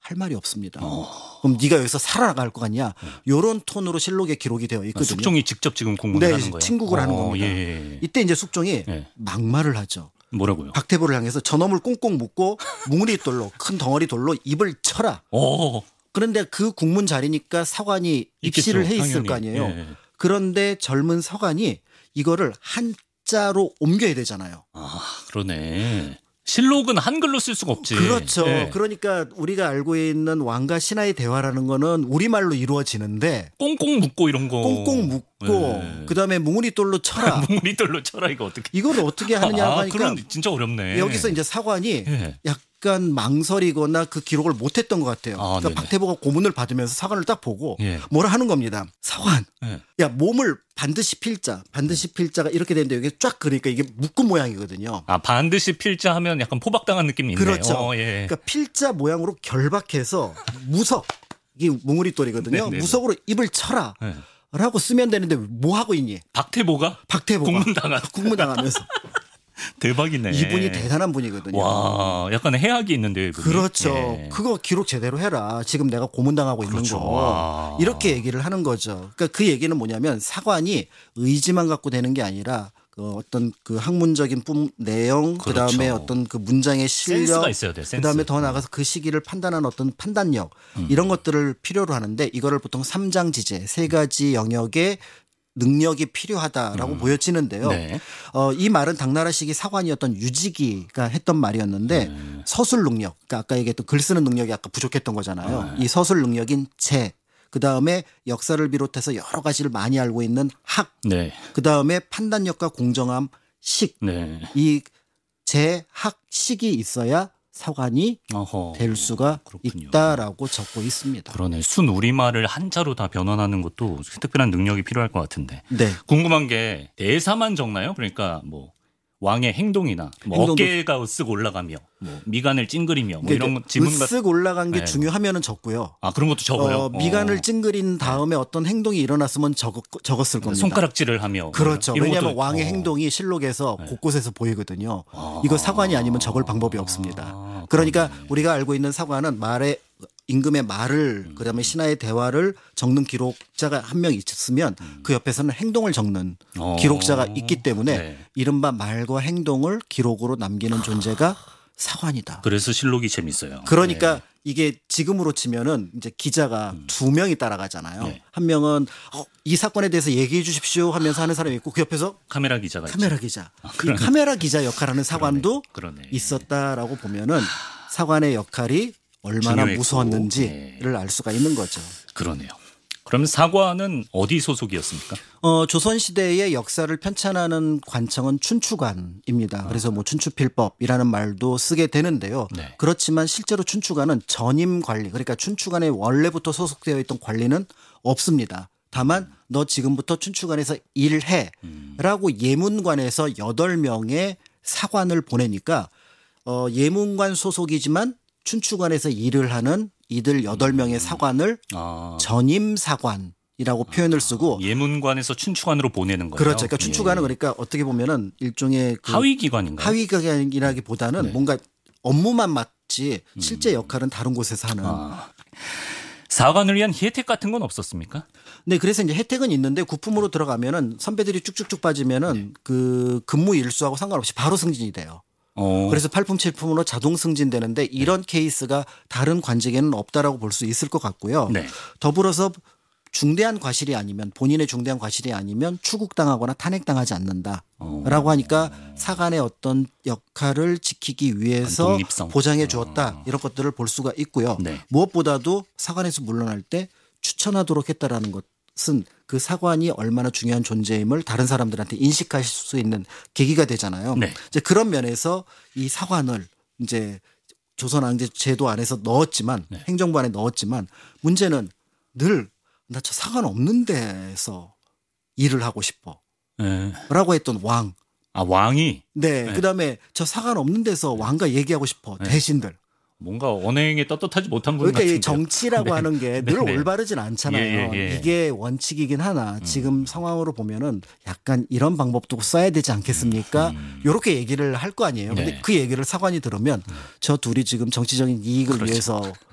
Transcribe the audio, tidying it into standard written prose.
할 말이 없습니다. 그럼 네가 여기서 살아나갈 거 같냐? 이런 톤으로 실록에 기록이 되어 있거든요. 숙종이 직접 지금 공문을 네, 하는 거예요? 친국을 하는 겁니다. 예. 이때 이제 숙종이 예. 막말을 하죠. 뭐라고요? 박태보를 향해서 저놈을 꽁꽁 묶고 뭉우리 돌로 큰 덩어리 돌로 입을 쳐라. 그런데 그 국문 자리니까 사관이 입시를 해 있을 거 아니에요. 예. 그런데 젊은 서관이 이거를 한자로 옮겨야 되잖아요. 아, 그러네. 실록은 한글로 쓸 수가 없지. 그렇죠. 예. 그러니까 우리가 알고 있는 왕과 신하의 대화라는 거는 우리말로 이루어지는데 꽁꽁 묶고 이런 거. 꽁꽁 묶고 예. 그다음에 뭉우리 돌로 쳐라. 뭉우리돌로 쳐라 이거 어떻게. 이걸 어떻게 하느냐고 하니까 그럼 진짜 어렵네. 여기서 이제 사관이 예. 약간 망설이거나 그 기록을 못했던 것 같아요. 아, 그러니까 네네. 박태보가 고문을 받으면서 사관을 딱 보고 예. 뭐라 하는 겁니다. 사관, 예. 야 몸을 반드시 필자, 반드시 필자가 이렇게 되는데 여기 쫙 그러니까 이게 묶은 모양이거든요. 아, 반드시 필자 하면 약간 포박당한 느낌이 있네요. 그렇죠. 예. 그러니까 필자 모양으로 결박해서 무석, 이게 뭉우리돌이거든요. 네네네. 무석으로 입을 쳐라. 예. 라고 쓰면 되는데 뭐 하고 있니? 박태보가 박태보가 국문당하면서. 대박이네. 이분이 대단한 분이거든요. 와, 약간 해악이 있는데요. 이분이. 그렇죠. 예. 그거 기록 제대로 해라. 지금 내가 고문당하고 있는 그렇죠. 거. 와. 이렇게 얘기를 하는 거죠. 그러니까 그 얘기는 뭐냐면 사관이 의지만 갖고 되는 게 아니라 그 어떤 그 학문적인 내용, 그렇죠. 그다음에 어떤 그 문장의 실력, 센스가 있어야 돼요. 센스. 그다음에 더 나아가서 그 시기를 판단하는 어떤 판단력 이런 것들을 필요로 하는데 이거를 보통 삼장지제 세 가지 영역의 능력이 필요하다라고 보여지는데요. 네. 이 말은 당나라 시기 사관이었던 유지기가 했던 말이었는데 서술 능력, 그러니까 아까 얘기했던 글 쓰는 능력이 아까 부족했던 거잖아요. 이 서술 능력인 재, 그다음에 역사를 비롯해서 여러 가지를 많이 알고 있는 학, 네. 그다음에 판단력과 공정함, 식, 네. 이 재, 학, 식이 있어야 사관이 어허. 될 수가 그렇군요. 있다라고 적고 있습니다. 그러네. 순 우리말을 한자로 다 변환하는 것도 특별한 능력이 필요할 것 같은데. 네. 궁금한 게 대사만 적나요? 그러니까 뭐 왕의 행동이나 뭐 행동도- 어깨가 으쓱 올라가며 뭐 미간을 찡그리며 뭐 이런 지문 으쓱 올라간 게 네. 중요하면은 적고요. 아, 그런 것도 적어요. 미간을 찡그린 다음에 어떤 행동이 일어났으면 적었을 겁니다. 손가락질을 하며 그렇죠. 뭐 이런 왜냐하면 것도- 왕의 행동이 실록에서 곳곳에서 보이거든요. 이거 사관이 아니면 적을 방법이 없습니다. 그러니까 그러네. 우리가 알고 있는 사관은 말의 임금의 말을 그다음에 신하의 대화를 적는 기록자가 한 명 있으면 그 옆에서는 행동을 적는 기록자가 있기 때문에 네. 이른바 말과 행동을 기록으로 남기는 존재가 사관이다. 그래서 실록이 재밌어요. 그러니까 네. 이게 지금으로 치면은 이제 기자가 두 명이 따라가잖아요. 네. 한 명은 이 사건에 대해서 얘기해 주십시오 하면서 하는 사람이 있고 그 옆에서 카메라 기자가 카메라 기자. 이 카메라 기자 역할하는 사관도 그러네. 있었다라고 보면은 사관의 역할이 얼마나 중요했고. 무서웠는지를 알 수가 있는 거죠. 그러네요. 그러면 사관은 어디 소속이었습니까? 조선시대의 역사를 편찬하는 관청은 춘추관입니다. 그래서 뭐 춘추필법이라는 말도 쓰게 되는데요. 네. 그렇지만 실제로 춘추관은 전임 관리, 그러니까 춘추관에 원래부터 소속되어 있던 관리는 없습니다. 다만 너 지금부터 춘추관에서 일해 라고 예문관에서 8명의 사관을 보내니까 예문관 소속이지만 춘추관에서 일을 하는 이들 8명의 사관을 전임 사관이라고 표현을 쓰고 예문관에서 춘추관으로 보내는 거예요. 그렇죠. 그러니까 춘추관은 그러니까 어떻게 보면은 일종의 그 하위 기관인가요? 하위 기관이라기보다는 뭔가 업무만 맡지 실제 역할은 다른 곳에서 하는. 사관을 위한 혜택 같은 건 없었습니까? 네, 그래서 이제 혜택은 있는데 구품으로 들어가면은 선배들이 쭉쭉쭉 빠지면은 그 근무 일수하고 상관없이 바로 승진이 돼요. 그래서 팔품칠품으로 자동 승진되는데 이런 케이스가 다른 관직에는 없다라고 볼 수 있을 것 같고요. 네. 더불어서 중대한 과실이 아니면 본인의 중대한 과실이 아니면 추국당하거나 탄핵당하지 않는다라고 하니까 사관의 어떤 역할을 지키기 위해서 독립성. 보장해 주었다 이런 것들을 볼 수가 있고요. 네. 무엇보다도 사관에서 물러날 때 추천하도록 했다라는 것은 그 사관이 얼마나 중요한 존재임을 다른 사람들한테 인식할 수 있는 계기가 되잖아요. 네. 이제 그런 면에서 이 사관을 이제 조선 왕제 제도 안에서 넣었지만 행정부 안에 넣었지만 문제는 늘 나 저 사관 없는 데서 일을 하고 싶어. 네. 라고 했던 왕. 아, 왕이 네. 그다음에 저 사관 없는 데서 왕과 얘기하고 싶어. 대신들. 뭔가 언행에 떳떳하지 못한 분 그러니까 같은데요. 이 정치라고 하는 게 늘 네. 올바르진 않잖아요. 예. 이게 원칙이긴 하나 지금 상황으로 보면은 약간 이런 방법도 써야 되지 않겠습니까? 이렇게 얘기를 할 거 아니에요. 근데 네. 그 얘기를 사관이 들으면 저 둘이 지금 정치적인 이익을 그렇죠. 위해서